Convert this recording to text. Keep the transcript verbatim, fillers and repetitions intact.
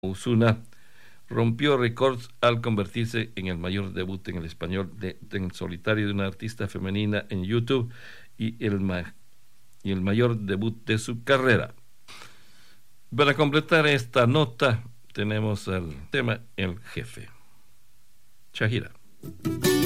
Ozuna rompió récords al convertirse en el mayor debut en el español de, de, en solitario de una artista femenina en YouTube y el, ma, y el mayor debut de su carrera. Para completar esta nota tenemos el tema El Jefe. Shakira.